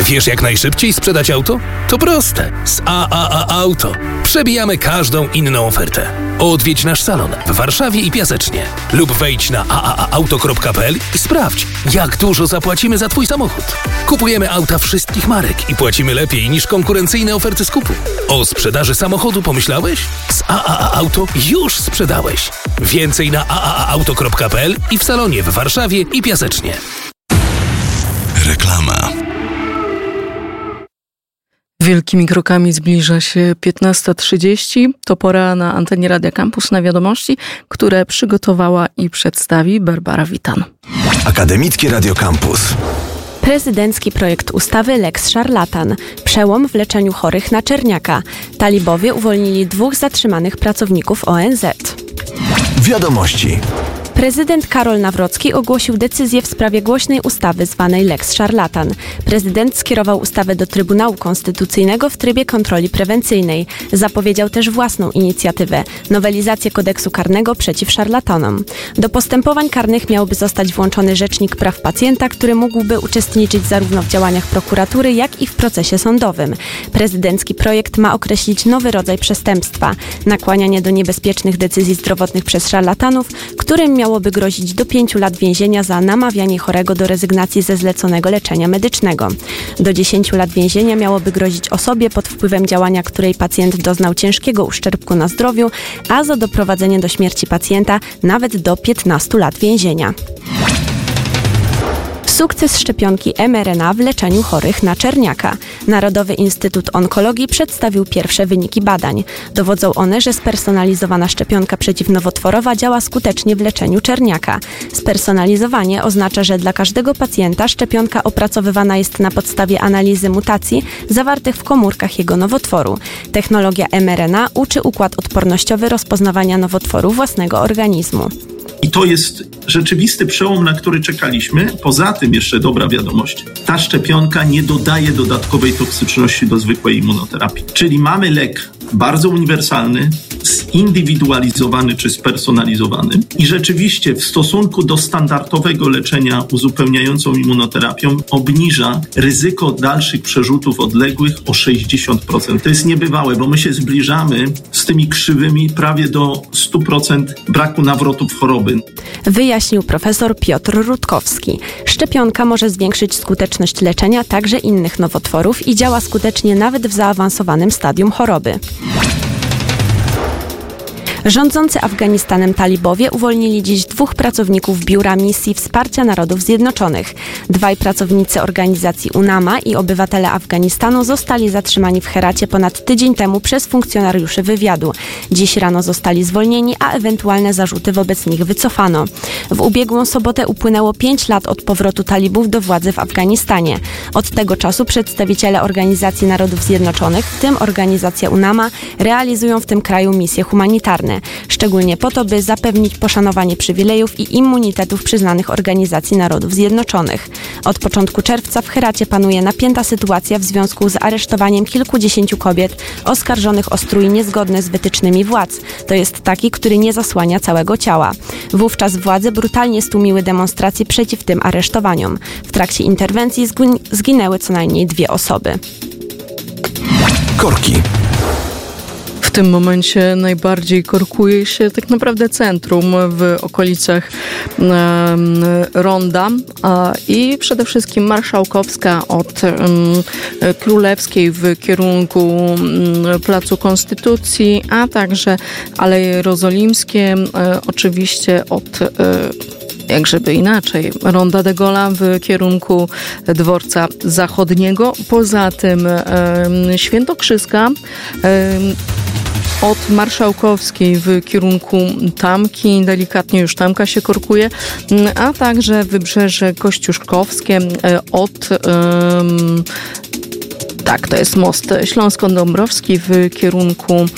Wiesz, jak najszybciej sprzedać auto? To proste. Z AAA Auto przebijamy każdą inną ofertę. Odwiedź nasz salon w Warszawie i Piasecznie lub wejdź na aaauto.pl i sprawdź, jak dużo zapłacimy za Twój samochód. Kupujemy auta wszystkich marek i płacimy lepiej niż konkurencyjne oferty skupu. O sprzedaży samochodu pomyślałeś? Z AAA Auto już sprzedałeś. Więcej na aaauto.pl i w salonie w Warszawie i Piasecznie. Reklama. Wielkimi krokami zbliża się 15:30. To pora na antenie Radia Campus na wiadomości, które przygotowała i przedstawi Barbara Witan. Akademickie Radio Campus. Prezydencki projekt ustawy Lex Szarlatan. Przełom w leczeniu chorych na czerniaka. Talibowie uwolnili 2 zatrzymanych pracowników ONZ. Wiadomości. Prezydent Karol Nawrocki ogłosił decyzję w sprawie głośnej ustawy zwanej Lex Szarlatan. Prezydent skierował ustawę do Trybunału Konstytucyjnego w trybie kontroli prewencyjnej. Zapowiedział też własną inicjatywę – nowelizację kodeksu karnego przeciw szarlatanom. Do postępowań karnych miałby zostać włączony Rzecznik Praw Pacjenta, który mógłby uczestniczyć zarówno w działaniach prokuratury, jak i w procesie sądowym. Prezydencki projekt ma określić nowy rodzaj przestępstwa – nakłanianie do niebezpiecznych decyzji zdrowotnych przez szarlatanów, którym miałoby grozić do 5 lat więzienia za namawianie chorego do rezygnacji ze zleconego leczenia medycznego. Do 10 lat więzienia miałoby grozić osobie, pod wpływem działania której pacjent doznał ciężkiego uszczerbku na zdrowiu, a za doprowadzenie do śmierci pacjenta nawet do 15 lat więzienia. Sukces szczepionki mRNA w leczeniu chorych na czerniaka. Narodowy Instytut Onkologii przedstawił pierwsze wyniki badań. Dowodzą one, że spersonalizowana szczepionka przeciwnowotworowa działa skutecznie w leczeniu czerniaka. Spersonalizowanie oznacza, że dla każdego pacjenta szczepionka opracowywana jest na podstawie analizy mutacji zawartych w komórkach jego nowotworu. Technologia mRNA uczy układ odpornościowy rozpoznawania nowotworu własnego organizmu. I to jest rzeczywisty przełom, na który czekaliśmy. Poza tym jeszcze dobra wiadomość. Ta szczepionka nie dodaje dodatkowej toksyczności do zwykłej immunoterapii. Czyli mamy lek bardzo uniwersalny, zindywidualizowany czy spersonalizowany i rzeczywiście w stosunku do standardowego leczenia uzupełniającą immunoterapią obniża ryzyko dalszych przerzutów odległych o 60%. To jest niebywałe, bo my się zbliżamy z tymi krzywymi prawie do 100% braku nawrotów choroby. Wyjaśnił profesor Piotr Rutkowski. Szczepionka może zwiększyć skuteczność leczenia także innych nowotworów i działa skutecznie nawet w zaawansowanym stadium choroby. Rządzący Afganistanem talibowie uwolnili dziś 2 pracowników Biura Misji Wsparcia Narodów Zjednoczonych. 2 pracownicy organizacji UNAMA i obywatele Afganistanu zostali zatrzymani w Heracie ponad tydzień temu przez funkcjonariuszy wywiadu. Dziś rano zostali zwolnieni, a ewentualne zarzuty wobec nich wycofano. W ubiegłą sobotę upłynęło 5 lat od powrotu talibów do władzy w Afganistanie. Od tego czasu przedstawiciele Organizacji Narodów Zjednoczonych, w tym organizacja UNAMA, realizują w tym kraju misje humanitarne. Szczególnie po to, by zapewnić poszanowanie przywilejów i immunitetów przyznanych Organizacji Narodów Zjednoczonych. Od początku czerwca w Heracie panuje napięta sytuacja w związku z aresztowaniem kilkudziesięciu kobiet oskarżonych o strój niezgodny z wytycznymi władz. To jest taki, który nie zasłania całego ciała. Wówczas władze brutalnie stłumiły demonstracje przeciw tym aresztowaniom. W trakcie interwencji zginęły co najmniej 2 osoby. Korki. W tym momencie najbardziej korkuje się tak naprawdę centrum w okolicach Ronda i przede wszystkim Marszałkowska od Królewskiej w kierunku Placu Konstytucji, a także Aleje Jerozolimskie, oczywiście od jak żeby inaczej, Ronda de Gaulle'a w kierunku Dworca Zachodniego. Poza tym Świętokrzyska od Marszałkowskiej w kierunku Tamki, delikatnie już Tamka się korkuje, a także Wybrzeże Kościuszkowskie od tak, to jest most Śląsko-Dąbrowski w kierunku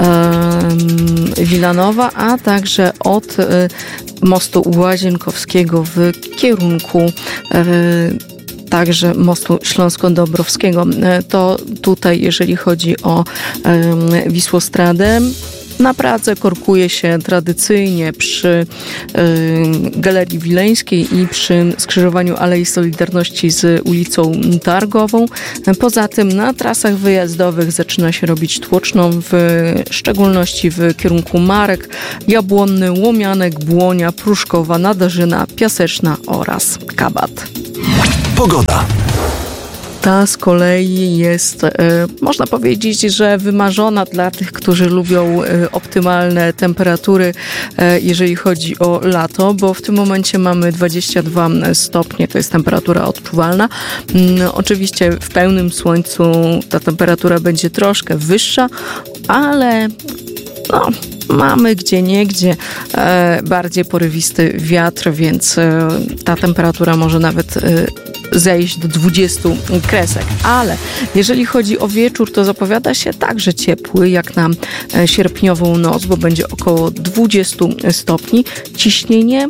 Wilanowa, a także od mostu Łazienkowskiego w kierunku także mostu Śląsko-Dąbrowskiego. To tutaj, jeżeli chodzi o Wisłostradę, Na Pradze korkuje się tradycyjnie przy Galerii Wileńskiej i przy skrzyżowaniu Alei Solidarności z ulicą Targową. Poza tym na trasach wyjazdowych zaczyna się robić tłoczno, w szczególności w kierunku Marek, Jabłonny, Łomianek, Błonia, Pruszkowa, Nadarzyna, Piaseczna oraz Kabat. Pogoda. Ta z kolei jest, można powiedzieć, że wymarzona dla tych, którzy lubią optymalne temperatury, jeżeli chodzi o lato, bo w tym momencie mamy 22 stopnie, to jest temperatura odczuwalna. Oczywiście w pełnym słońcu ta temperatura będzie troszkę wyższa, ale mamy gdzieniegdzie bardziej porywisty wiatr, więc ta temperatura może nawet zejść do 20 kresek. Ale jeżeli chodzi o wieczór, to zapowiada się także ciepły, jak na sierpniową noc, bo będzie około 20 stopni. Ciśnienie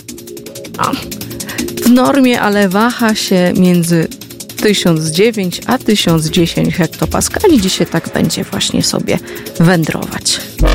w normie, ale waha się między 1009 a 1010 hektopaskali. Dzisiaj tak będzie właśnie sobie wędrować.